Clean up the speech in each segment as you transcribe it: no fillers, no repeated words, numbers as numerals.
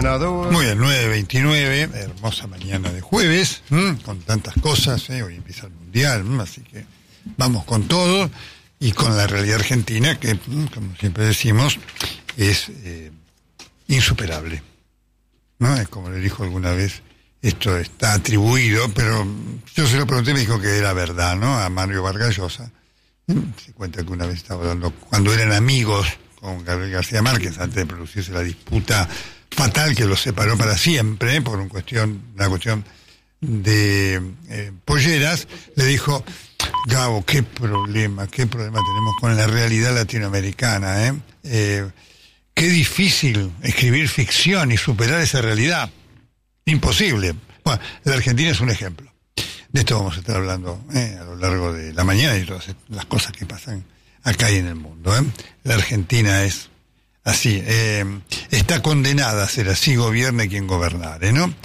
ganador. Muy bien, 9:29, hermosa mañana de jueves, con tantas cosas, hoy empieza el Mundial, así que vamos con todo y con la realidad argentina que, como siempre decimos, es insuperable, ¿no? Es como le dijo alguna vez, esto está atribuido, pero yo se lo pregunté y me dijo que era verdad, ¿no? A Mario Vargas Llosa. Se cuenta que una vez estaba hablando, cuando eran amigos con Gabriel García Márquez, antes de producirse la disputa fatal que los separó para siempre, por una cuestión de polleras, le dijo: Gabo, qué problema tenemos con la realidad latinoamericana, qué difícil escribir ficción y superar esa realidad. Imposible. Bueno, la Argentina es un ejemplo. De esto vamos a estar hablando a lo largo de la mañana y todas las cosas que pasan acá y en el mundo. La Argentina es así, está condenada a ser así, gobierne quien gobernare, ¿no?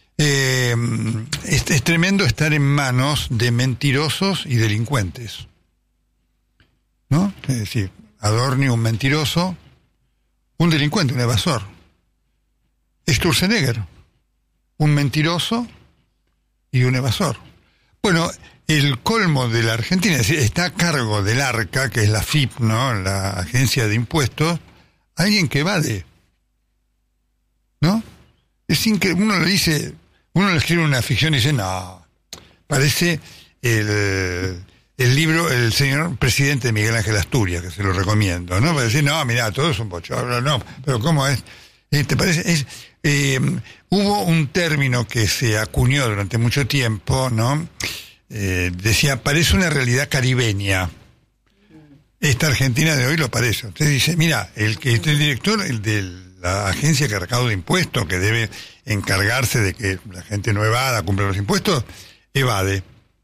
Es tremendo estar en manos de mentirosos y delincuentes, ¿no? Es decir, Adorni, un mentiroso, un delincuente, un evasor. Sturzenegger, un mentiroso y un evasor. Bueno, el colmo de la Argentina, es decir, está a cargo del ARCA, que es la FIP, ¿no? La Agencia de Impuestos, alguien que evade, ¿no? Es increíble. Uno le dice, uno le escribe una ficción y dice, no, parece el libro El señor presidente de Miguel Ángel Asturias, que se lo recomiendo, ¿no? Para decir, no, mirá, todo es un bochorno, no, pero ¿cómo es? ¿Te parece? Hubo un término que se acuñó durante mucho tiempo, ¿no? Decía, parece una realidad caribeña. Esta Argentina de hoy lo parece. Usted dice, mira, el director de la agencia que recauda impuestos, que debe encargarse de que la gente no evada, cumpla los impuestos, evade.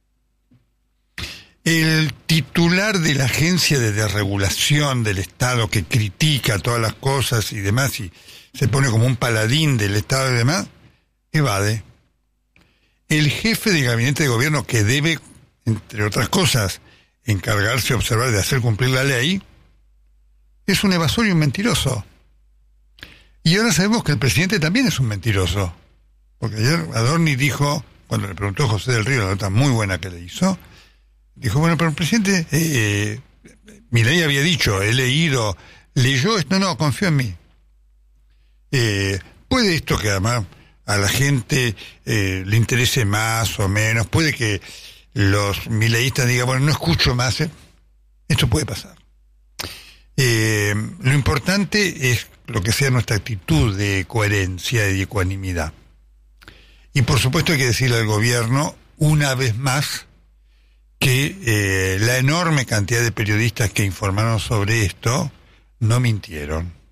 El titular de la agencia de desregulación del Estado, que critica todas las cosas y demás, y se pone como un paladín del Estado y demás, evade. El jefe de gabinete de gobierno, que debe, entre otras cosas, encargarse, observar, de hacer cumplir la ley, es un evasor y un mentiroso. Y ahora sabemos que el presidente también es un mentiroso. Porque ayer Adorni dijo, cuando le preguntó a José del Río, la nota muy buena que le hizo, dijo, bueno, pero el presidente, Milei había dicho, leyó esto, no, confío en mí. Puede esto que además a la gente le interese más o menos, puede que los mileístas digan, bueno, no escucho más, esto puede pasar. Lo importante es lo que sea nuestra actitud de coherencia y de ecuanimidad. Y por supuesto hay que decirle al gobierno, una vez más, que la enorme cantidad de periodistas que informaron sobre esto no mintieron.